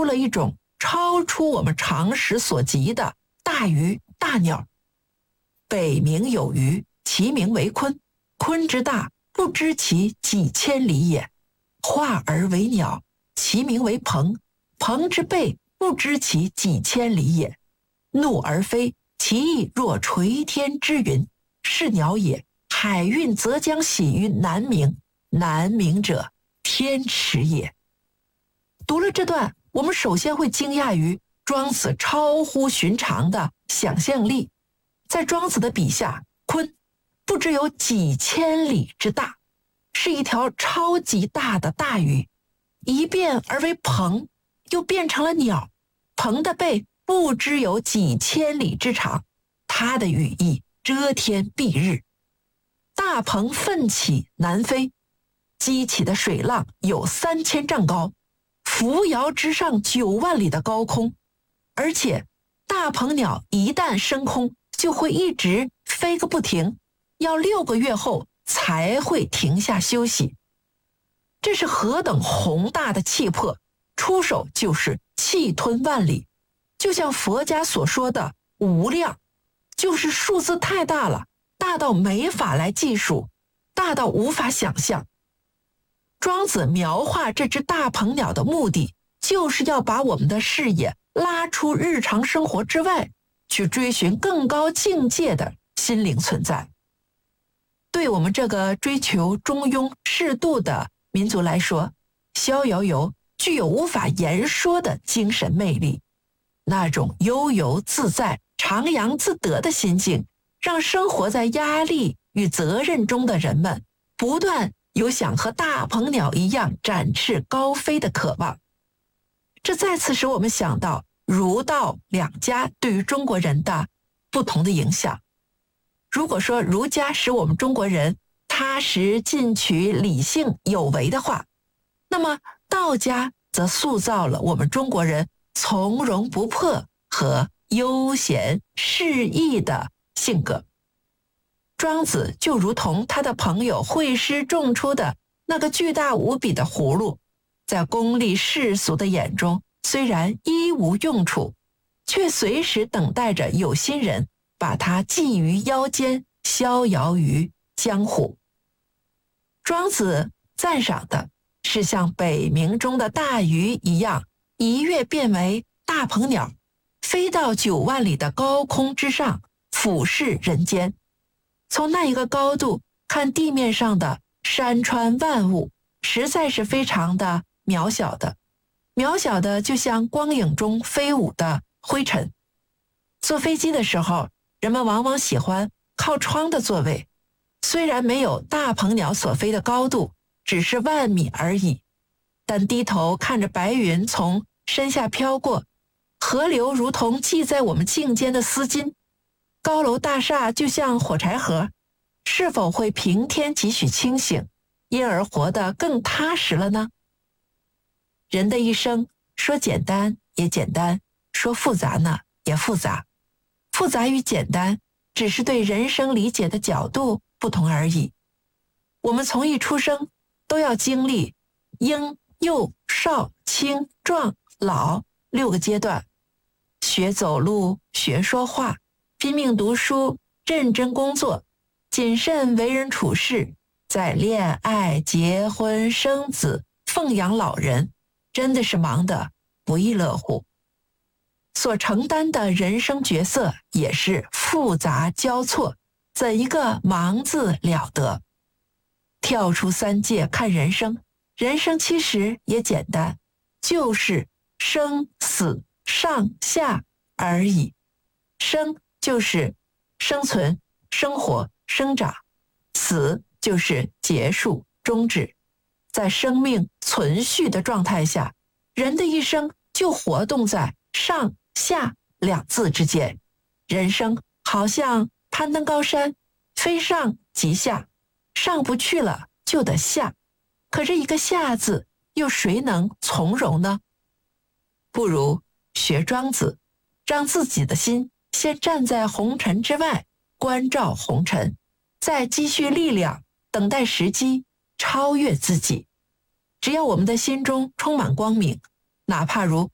出了一种超出我们常识所及的大鱼大鸟。北冥有鱼，其名为鲲，鲲之大，不知其几千里也。化而为鸟，其名为鹏，鹏之背，不知其几千里也。怒而飞，其翼若垂天之云，是鸟也。海运则将徙于南冥，南冥者，天池也。读了这段，我们首先会惊讶于庄子超乎寻常的想象力。在庄子的笔下，鲲不知有几千里之大，是一条超级大的大鱼，一变而为鹏，又变成了鸟。鹏的背不知有几千里之长，它的羽翼遮天蔽日。大鹏奋起南飞，激起的水浪有3000丈高，扶摇直上9万里的高空。而且大鹏鸟一旦升空，就会一直飞个不停，要6个月后才会停下休息。这是何等宏大的气魄，出手就是气吞万里。就像佛家所说的无量，就是数字太大了，大到没法来计数，大到无法想象。庄子描画这只大鹏鸟的目的，就是要把我们的视野拉出日常生活之外，去追寻更高境界的心灵存在。对我们这个追求中庸适度的民族来说，逍遥游具有无法言说的精神魅力。那种悠游自在、徜徉自得的心境，让生活在压力与责任中的人们不断有想和大鹏鸟一样展翅高飞的渴望。这再次使我们想到儒道两家对于中国人的不同的影响。如果说儒家使我们中国人踏实进取、理性有为的话，那么道家则塑造了我们中国人从容不迫和悠闲适意的性格。庄子就如同他的朋友惠施种出的那个巨大无比的葫芦，在功利世俗的眼中虽然一无用处，却随时等待着有心人把它系于腰间，逍遥于江湖。庄子赞赏的是像北冥中的大鱼一样，一跃变为大鹏鸟，飞到9万里的高空之上，俯视人间。从那一个高度看地面上的山川万物，实在是非常的渺小的，渺小的就像光影中飞舞的灰尘。坐飞机的时候，人们往往喜欢靠窗的座位，虽然没有大鹏鸟所飞的高度，只是万米而已，但低头看着白云从身下飘过，河流如同系在我们颈间的丝巾，高楼大厦就像火柴盒，是否会平添几许清醒，因而活得更踏实了呢？人的一生，说简单也简单，说复杂呢也复杂。复杂与简单，只是对人生理解的角度不同而已。我们从一出生都要经历婴、幼、少、青、壮、老6个阶段，学走路，学说话，拼命读书，认真工作，谨慎为人处事，在恋爱、结婚、生子、奉养老人，真的是忙得不亦乐乎。所承担的人生角色也是复杂交错，怎一个忙字了得。跳出3界看人生，人生其实也简单，就是生死上下而已。生就是生存、生活、生长，死就是结束、终止。在生命存续的状态下，人的一生就活动在上下2字之间。人生好像攀登高山，非上即下，上不去了就得下，可这一个下字，又谁能从容呢？不如学庄子，让自己的心先站在红尘之外，关照红尘，再积蓄力量，等待时机，超越自己。只要我们的心中充满光明，哪怕如